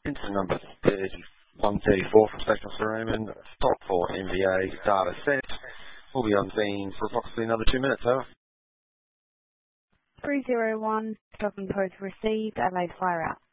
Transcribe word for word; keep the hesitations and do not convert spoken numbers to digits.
Into number thirty-one thirty-four from Station Officer Raymond, stop for M V A data set. We'll be on scene for approximately another two minutes, over. three zero one, stopping code received, Adelaide fire out.